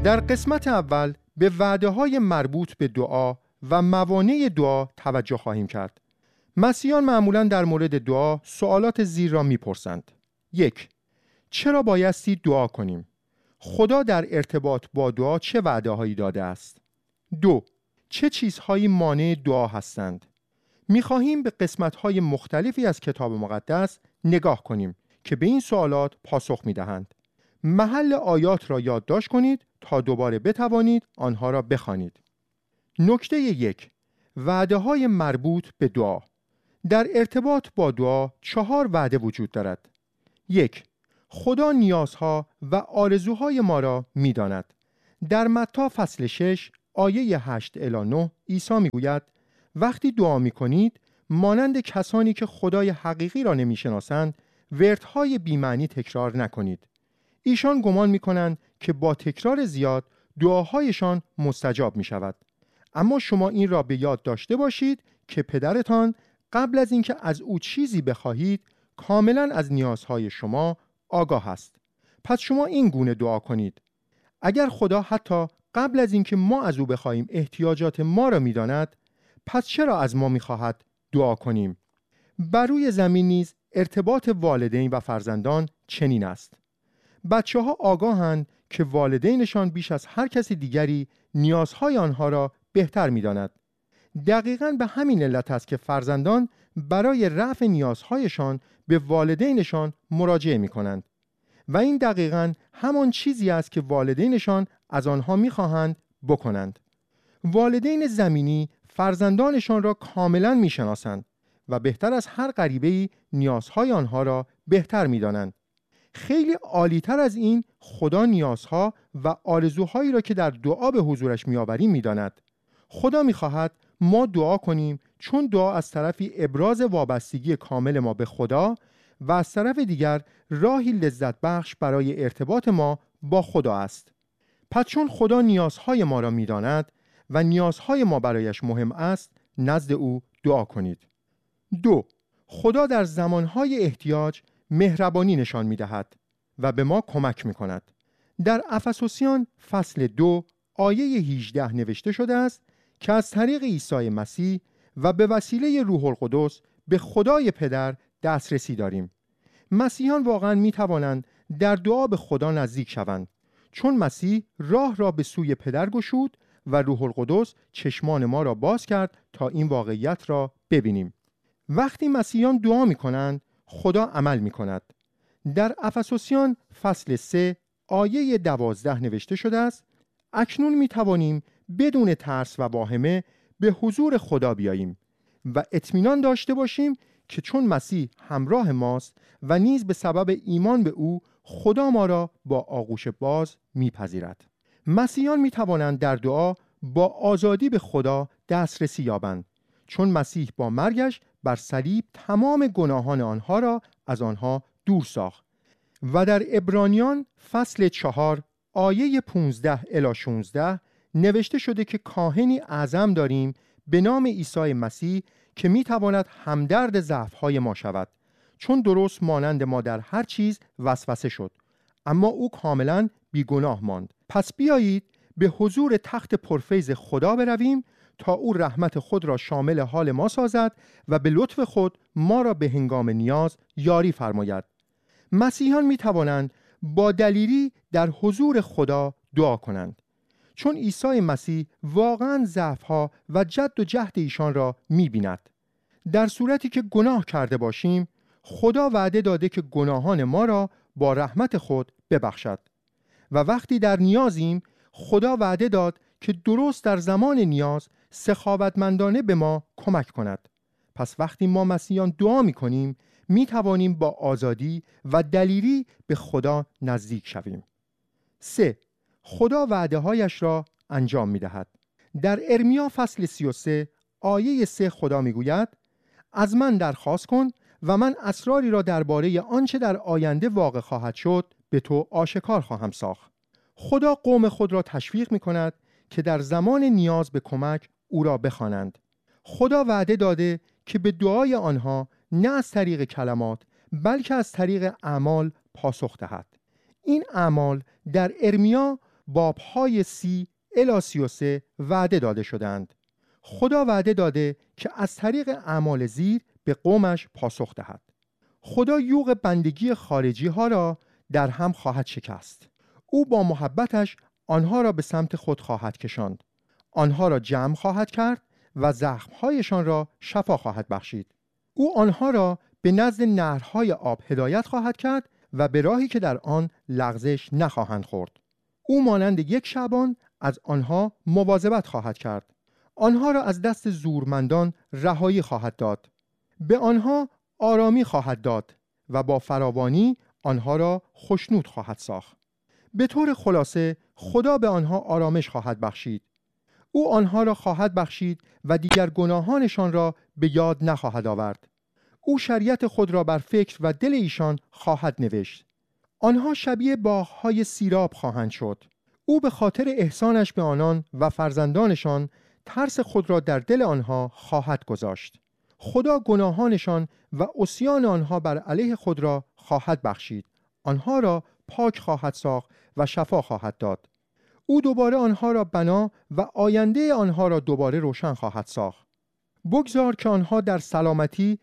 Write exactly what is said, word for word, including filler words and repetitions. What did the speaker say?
در قسمت اول به وعده‌های مربوط به دعا و موانع دعا توجه خواهیم کرد. مسیحیان معمولاً در مورد دعا سوالات زیر را می‌پرسند. یک، چرا بایستی دعا کنیم؟ خدا در ارتباط با دعا چه وعده‌هایی داده است؟ دو، چه چیزهایی مانع دعا هستند؟ می‌خواهیم به قسمت‌های مختلفی از کتاب مقدس نگاه کنیم که به این سوالات پاسخ می‌دهند. محل آیات را یادداشت کنید تا دوباره بتوانید آنها را بخوانید. نکته یک، وعده‌های مربوط به دعا. در ارتباط با دعا چهار وعده وجود دارد. یک، خدا نیازها و آرزوهای ما را می‌داند. در متی فصل شش آیه هشت الی نه عیسی می‌گوید وقتی دعا می‌کنید مانند کسانی که خدای حقیقی را نمی‌شناسند وردهای بی‌معنی تکرار نکنید. ایشان گمان می‌کنند که با تکرار زیاد دعاهایشان مستجاب می‌شود. اما شما این را به یاد داشته باشید که پدرتان قبل از اینکه از او چیزی بخواهید کاملا از نیازهای شما آگاه است. پس شما این گونه دعا کنید: اگر خدا حتی قبل از اینکه ما از او بخواهیم احتیاجات ما را می‌داند، پس چرا از ما می‌خواهد دعا کنیم؟ بر روی زمین نیز ارتباط والدین و فرزندان چنین است. بچه‌ها آگاهند که والدینشان بیش از هر کسی دیگری نیازهای آنها را بهتر می‌داند. دقیقاً به همین علت است که فرزندان برای رفع نیازهایشان به والدینشان مراجعه می‌کنند و این دقیقاً همان چیزی است که والدینشان از آنها می‌خواهند بکنند. والدین زمینی فرزندانشان را کاملاً می‌شناسند و بهتر از هر غریبه‌ای نیازهای آنها را بهتر می‌دانند. خیلی عالی‌تر از این خدا نیازها و آرزوهایی را که در دعا به حضورش می‌آوریم می‌داند. خدا می‌خواهد ما دعا کنیم چون دعا از طرفی ابراز وابستگی کامل ما به خدا و از طرف دیگر راهی لذت بخش برای ارتباط ما با خدا است. پس چون خدا نیازهای ما را می‌داند و نیازهای ما برایش مهم است، نزد او دعا کنید. دو، خدا در زمانهای احتیاج مهربانی نشان می‌دهد و به ما کمک می‌کند. در افسوسیان فصل دو آیه هجده نوشته شده است که از طریق عیسی مسیح و به وسیله روح القدس به خدای پدر دسترسی داریم. مسیحیان واقعاً می‌توانند در دعا به خدا نزدیک شوند چون مسیح راه را به سوی پدر گشود و روح القدس چشمان ما را باز کرد تا این واقعیت را ببینیم. وقتی مسیحیان دعا می‌کنند خدا عمل می‌کند. در افسوسیان فصل سه آیه دوازده نوشته شده است: اکنون می‌توانیم بدون ترس و واهمه به حضور خدا بیاییم و اطمینان داشته باشیم که چون مسیح همراه ماست و نیز به سبب ایمان به او خدا ما را با آغوش باز می‌پذیرد. مسیحیان می‌توانند در دعا با آزادی به خدا دسترسی یابند چون مسیح با مرگش بر صلیب تمام گناهان آنها را از آنها دور ساخت و در عبرانیان فصل چهار آیه پانزده الی شانزده نوشته شده که کاهنی اعظم داریم به نام عیسی مسیح که میتواند همدرد ضعف‌های ما شود چون درست مانند ما در هر چیز وسوسه شد اما او کاملا بیگناه ماند. پس بیایید به حضور تخت پرفیض خدا برویم تا او رحمت خود را شامل حال ما سازد و به لطف خود ما را به هنگام نیاز یاری فرماید. مسیحیان می توانند با دلیری در حضور خدا دعا کنند چون عیسی مسیح واقعاً ضعف‌ها و جد و جهد ایشان را می بیند. در صورتی که گناه کرده باشیم خدا وعده داده که گناهان ما را با رحمت خود ببخشد و وقتی در نیازیم خدا وعده داد که درست در زمان نیاز سخاوتمندانه به ما کمک کند. پس وقتی ما مسیحیان دعا می کنیم می توانیم با آزادی و دلیری به خدا نزدیک شویم. سه، خدا وعده هایش را انجام می دهد. در ارمیا فصل سی و سه آیه سه خدا می گوید: از من درخواست کن و من اسراری را درباره آنچه در آینده واقع خواهد شد به تو آشکار خواهم ساخت. خدا قوم خود را تشویق می کند که در زمان نیاز به کمک او را بخوانند. خدا وعده داده که به دعای آنها نه از طریق کلمات بلکه از طریق اعمال پاسخ دهد. این اعمال در ارمیا بابهای سی الی سی و سه وعده داده شدند. خدا وعده داده که از طریق اعمال زیر به قومش پاسخ دهد. خدا یوغ بندگی خارجی ها را در هم خواهد شکست. او با محبتش آنها را به سمت خود خواهد کشاند. آنها را جمع خواهد کرد و زخمهایشان را شفا خواهد بخشید. او آنها را به نزد نهرهای آب هدایت خواهد کرد و به راهی که در آن لغزش نخواهند خورد. او مانند یک شعبان از آنها مواظبت خواهد کرد. آنها را از دست زورمندان رهایی خواهد داد. به آنها آرامی خواهد داد و با فراوانی آنها را خوشنود خواهد ساخت. به طور خلاصه خدا به آنها آرامش خواهد بخشید. او آنها را خواهد بخشید و دیگر گناهانشان را به یاد نخواهد آورد. او شریعت خود را بر فکر و دل ایشان خواهد نوشت. آنها شبیه باغ‌های سیراب خواهند شد. او به خاطر احسانش به آنان و فرزندانشان ترس خود را در دل آنها خواهد گذاشت. خدا گناهانشان و عصیان آنها بر علیه خود را خواهد بخشید. آنها را پاک خواهد ساخت و شفا خواهد داد. او دوباره آنها را بنا و آینده آنها را دوباره روشن خواهد ساخت. بگذار که آنها در سلامتی